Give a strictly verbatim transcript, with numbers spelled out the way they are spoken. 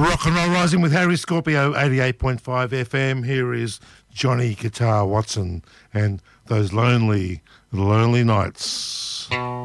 Rock and Roll Rising with Harry Scorpio, eighty-eight point five F M. Here is Johnny Guitar Watson and those lonely, lonely nights.